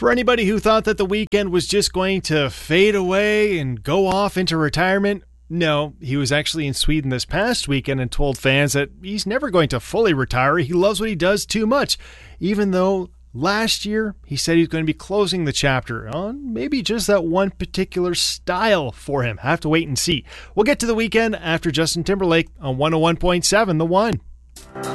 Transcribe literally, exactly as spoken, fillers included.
For anybody who thought that The Weeknd was just going to fade away and go off into retirement, no, he was actually in Sweden this past weekend and told fans that he's never going to fully retire. He loves what he does too much, even though last year he said he's going to be closing the chapter on maybe just that one particular style for him. Have to wait and see. We'll get to The Weeknd after Justin Timberlake on one oh one point seven The One.